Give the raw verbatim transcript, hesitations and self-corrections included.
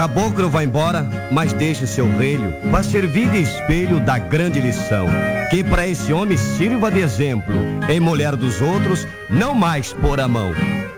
caboclo vai embora, mas deixa seu relho para servir de espelho da grande lição. Que para esse homem sirva de exemplo, em mulher dos outros, não mais pôr a mão.